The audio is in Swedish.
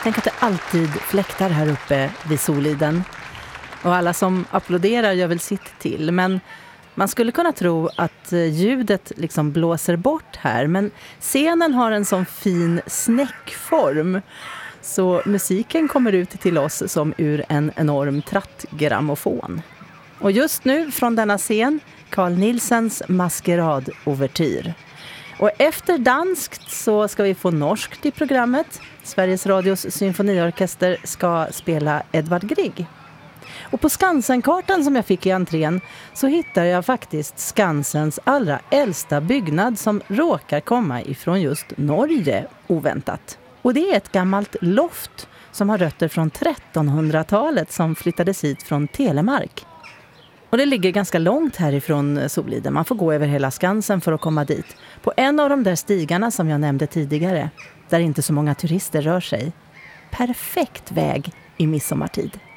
Tänk att det alltid fläktar här uppe vid Soliden. Och alla som applåderar gör väl sitt till. Men man skulle kunna tro att ljudet liksom blåser bort här. Men scenen har en sån fin snäckform. Så musiken kommer ut till oss som ur en enorm trattgrammofon. Och just nu från denna scen, Carl Nielsens Maskerad-ouvertyr. Och efter danskt så ska vi få norskt i programmet. Sveriges Radios symfoniorkester ska spela Edvard Grieg. Och på Skansenkartan som jag fick i entrén så hittar jag faktiskt Skansens allra äldsta byggnad som råkar komma ifrån just Norge, oväntat. Och det är ett gammalt loft som har rötter från 1300-talet som flyttades hit från Telemark. Och det ligger ganska långt härifrån Soliden. Man får gå över hela Skansen för att komma dit. På en av de där stigarna som jag nämnde tidigare, där inte så många turister rör sig. Perfekt väg i midsommartid.